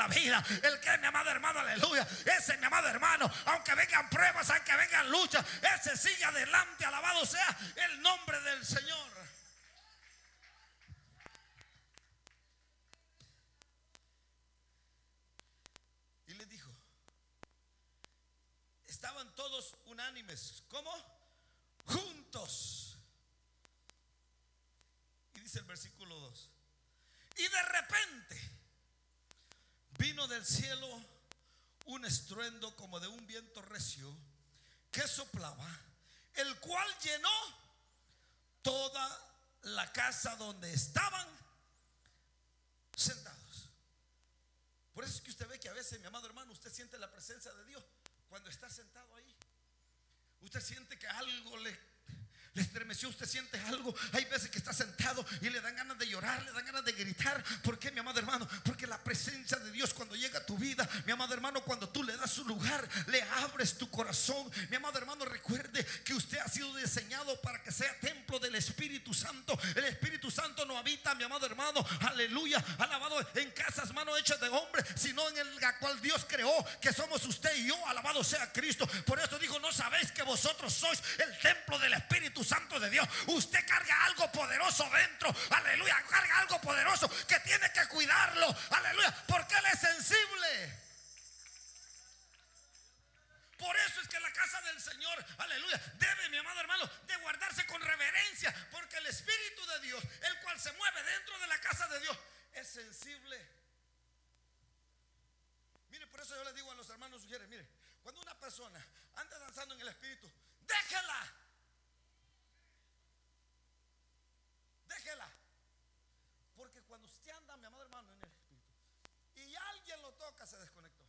vida. El que, mi amado hermano, aleluya, ese, mi amado hermano, aunque vengan pruebas, aunque vengan luchas, ese sigue adelante. Alabado sea el nombre del Señor. Y le dijo, estaban todos unánimes. ¿Cómo? Juntos. Y dice el versículo 2: y de repente vino del cielo un estruendo como de un viento recio que soplaba, el cual llenó toda la casa donde estaban sentados. Por eso es que usted ve que a veces, mi amado hermano, usted siente la presencia de Dios cuando está sentado ahí. Usted siente que algo le estremeció, usted siente algo. Hay veces que está sentado y le dan ganas de llorar, le dan ganas de gritar. ¿Por qué, mi amado hermano? Porque la presencia de Dios cuando llega a tu vida, mi amado hermano, cuando tú le das su lugar, le abres tu corazón. Mi amado hermano, recuerde que usted ha sido diseñado para que sea templo del Espíritu Santo. El Espíritu Santo no habita, mi amado hermano, aleluya, alabado, en casas mano hechas de hombre, sino en la cual Dios creó, que somos usted y yo. Alabado sea Cristo. Por eso dijo, ¿no sabéis que vosotros sois el templo del Espíritu Santo de Dios? Usted carga algo poderoso dentro, aleluya, carga algo poderoso que tiene que cuidarlo, aleluya, porque Él es sensible. Por eso es que la casa del Señor, aleluya, debe, mi amado hermano, de guardarse con reverencia, porque el Espíritu de Dios, el cual se mueve dentro de la casa de Dios, es sensible. Mire, por eso yo les digo a los hermanos sugieres, mire, cuando una persona anda danzando en el Espíritu, déjela. Déjela. Porque cuando usted anda, mi amado hermano, en el Espíritu y alguien lo toca, se desconectó.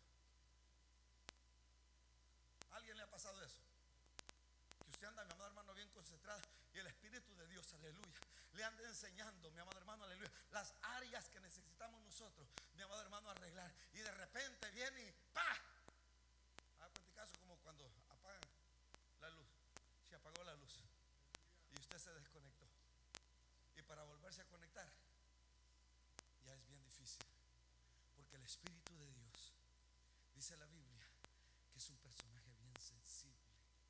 ¿A alguien le ha pasado eso? Que usted anda, mi amado hermano, bien concentrada y el Espíritu de Dios, aleluya, le anda enseñando, mi amado hermano, aleluya, las áreas que necesitamos nosotros, mi amado hermano, arreglar. Y de repente viene y ¡pa! Haga caso como cuando apagan la luz. Se apagó la luz y usted se desconectó. Y para volverse a conectar ya es bien difícil, porque el Espíritu de Dios, dice la Biblia, que es un personaje bien sensible,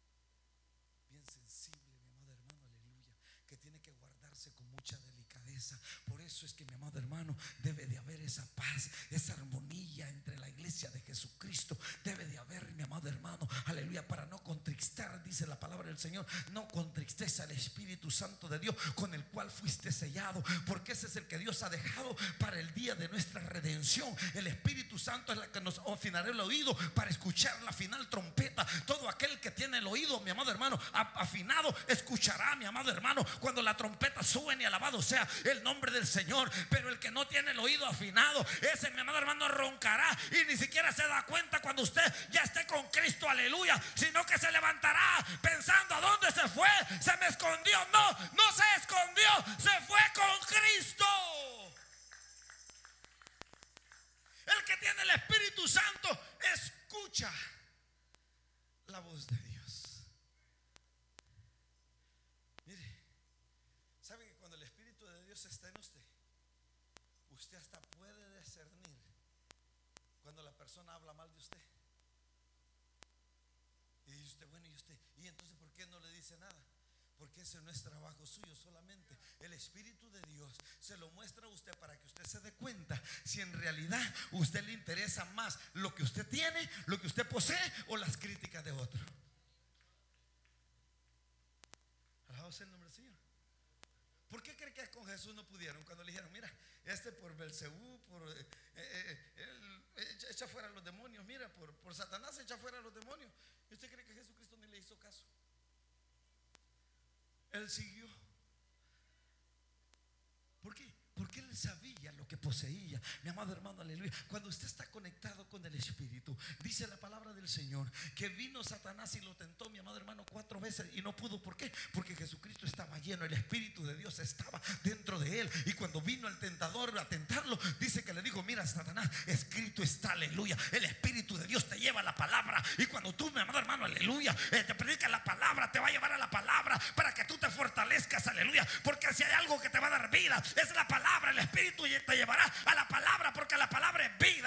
mi amado hermano, aleluya, que tiene que guardarse con mucha delicadeza. Por eso es que, mi amado hermano, debe de haber esa paz, esa armonía entre la iglesia de Jesucristo. Debe de haber, mi amado hermano, aleluya, para no contristar, dice la palabra del Señor, no contristes al Espíritu Santo de Dios, con el cual fuiste sellado, porque ese es el que Dios ha dejado para el día de nuestra redención. El Espíritu Santo es la que nos afinará el oído para escuchar la final trompeta. Todo aquel que tiene el oído, mi amado hermano, afinado, escuchará, mi amado hermano, cuando la trompeta suene. Alabado sea el nombre del Señor. Pero el que no tiene el oído afinado, ese, mi amado hermano, roncará y ni siquiera se da cuenta cuando usted ya esté con Cristo, aleluya, sino que se levantará pensando: ¿a dónde se fue? Se me escondió. No, no se escondió, se fue con Cristo. El que tiene el Espíritu Santo escucha la voz de Dios. Mire, ¿sabe que cuando el Espíritu de Dios está en usted, usted hasta puede discernir cuando la persona habla mal de usted? Y dice usted, bueno, ¿y entonces por qué no le dice nada? Porque ese no es trabajo suyo solamente. El Espíritu de Dios se lo muestra a usted para que usted se dé cuenta si en realidad a usted le interesa más lo que usted tiene, lo que usted posee, o las críticas de otro. Alabado sea el nombre del Señor. ¿Por qué cree que con Jesús no pudieron? Cuando le dijeron: mira, por Belcebú, echa fuera a los demonios, mira, por Satanás echa fuera a los demonios. ¿Y usted cree que Jesucristo ni le hizo caso? Él siguió. ¿Por qué? Porque él sabía lo que poseía. Mi amado hermano, aleluya, cuando usted está conectado con el Espíritu, dice la palabra del Señor que vino Satanás y lo tentó, mi amado hermano, 4 veces y no pudo. ¿Por qué? Porque Jesucristo estaba lleno, el Espíritu de Dios estaba dentro de él. Y cuando vino el tentador a tentarlo, dice que le dijo: mira, Satanás, escrito está, aleluya, el Espíritu de Dios te lleva a la palabra. Y cuando tú, mi amado hermano, aleluya, te predica la palabra, te va a llevar a la palabra para que tú te fortalezcas, aleluya. Porque si hay algo que te va a dar vida, es la palabra. El Espíritu te llevará a la palabra, porque la palabra es vida.